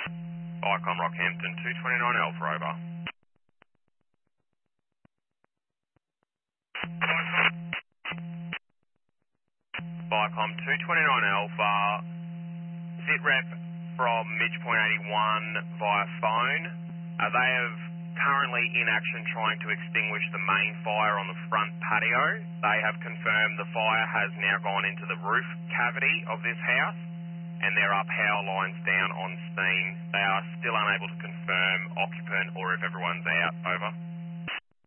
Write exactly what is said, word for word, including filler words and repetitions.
Viacom Rockhampton, two twenty-nine Alpha, over. Viacom two twenty-nine Alpha, sit rep from Midge Point eighty-one via phone. Uh, they have currently in action trying to extinguish the main fire on the front patio. They have confirmed the fire has now gone into the roof cavity of this house, and there are power lines down on steam. They are still unable to confirm occupant or if everyone's out, over.